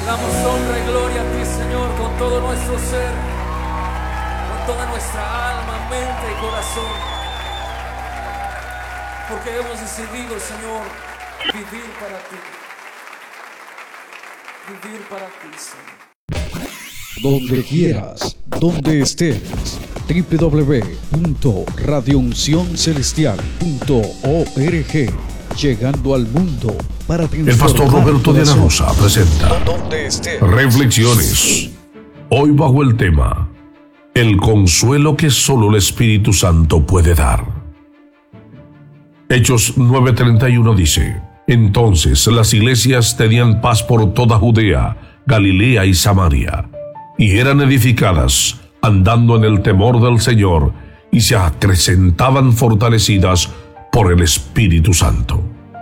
Damos honra y gloria a ti, Señor, con todo nuestro ser, con toda nuestra alma, mente y corazón. Porque hemos decidido, Señor, vivir para ti. Vivir para ti, Señor. Donde quieras, donde estés. www.radiouncioncelestial.org. Llegando al mundo para transformar. El pastor Roberto de la Rosa presenta Reflexiones. Hoy bajo el tema: el consuelo que solo el Espíritu Santo puede dar. Hechos 9:31 dice: entonces las iglesias tenían paz por toda Judea, Galilea y Samaria, y eran edificadas, andando en el temor del Señor, y se acrecentaban fortalecidas por el Espíritu Santo.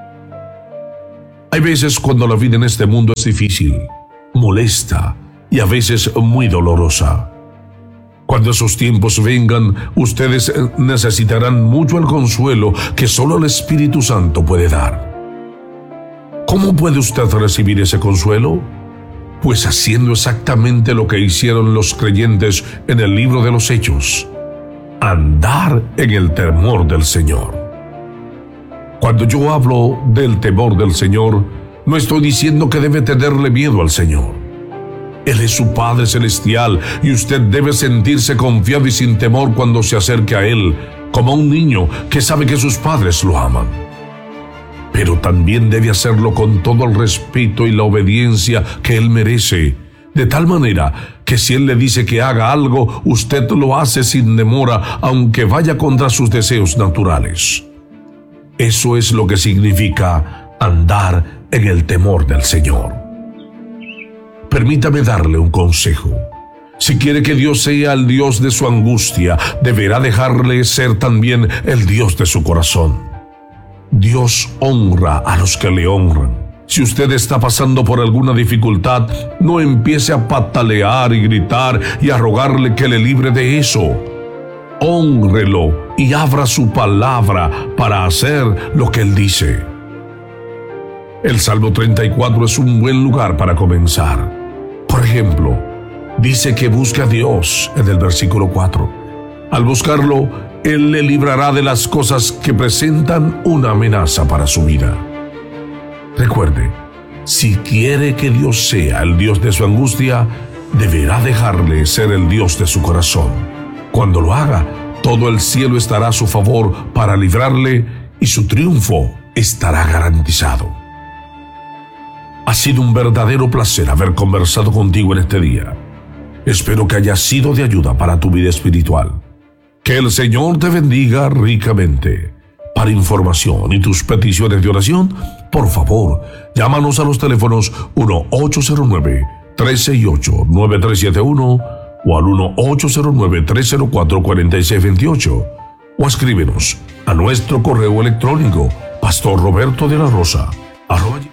Hay veces cuando la vida en este mundo es difícil, molesta y a veces muy dolorosa. Cuando esos tiempos vengan, ustedes necesitarán mucho el consuelo que solo el Espíritu Santo puede dar. ¿Cómo puede usted recibir ese consuelo? Pues haciendo exactamente lo que hicieron los creyentes en el libro de los Hechos: andar en el temor del Señor. Cuando yo hablo del temor del Señor, no estoy diciendo que debe tenerle miedo al Señor. Él es su Padre Celestial y usted debe sentirse confiado y sin temor cuando se acerque a Él, como un niño que sabe que sus padres lo aman. Pero también debe hacerlo con todo el respeto y la obediencia que Él merece, de tal manera que si Él le dice que haga algo, usted lo hace sin demora, aunque vaya contra sus deseos naturales. Eso es lo que significa andar en el temor del Señor. Permítame darle un consejo. Si quiere que Dios sea el Dios de su angustia, deberá dejarle ser también el Dios de su corazón. Dios honra a los que le honran. Si usted está pasando por alguna dificultad, no empiece a patalear y gritar y a rogarle que le libre de eso. Hónrelo y abra su palabra para hacer lo que Él dice. El Salmo 34 es un buen lugar para comenzar. Por ejemplo, dice que busque a Dios en el versículo 4. Al buscarlo, Él le librará de las cosas que presentan una amenaza para su vida. Recuerde, si quiere que Dios sea el Dios de su angustia, deberá dejarle ser el Dios de su corazón. Cuando lo haga, todo el cielo estará a su favor para librarle y su triunfo estará garantizado. Ha sido un verdadero placer haber conversado contigo en este día. Espero que haya sido de ayuda para tu vida espiritual. Que el Señor te bendiga ricamente. Para información y tus peticiones de oración, por favor, llámanos a los teléfonos 1-809-368-9371 o al 1-809-304-4628 o escríbenos a nuestro correo electrónico pastorrobertodelarosa@